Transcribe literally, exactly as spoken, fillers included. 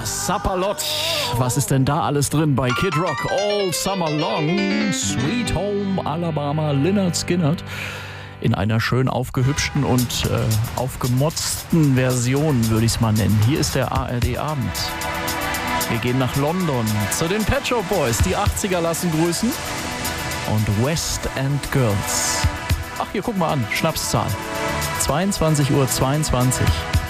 Sapperlot. Was ist denn da alles drin bei Kid Rock? All Summer Long, Sweet Home Alabama, Lynyrd Skynyrd. In einer schön aufgehübschten und äh, aufgemotzten Version, würde ich es mal nennen. Hier ist der A R D-Abend. Wir gehen nach London zu den Pet Shop Boys. Die achtziger lassen grüßen. Und West End Girls. Ach, hier, guck mal an. Schnapszahl. zweiundzwanzig Uhr zweiundzwanzig.